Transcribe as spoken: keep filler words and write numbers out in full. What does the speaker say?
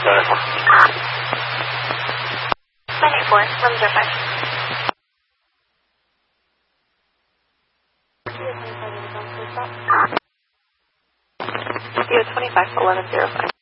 nine eight four, eleven zero five. You have twenty-five, eleven zero five.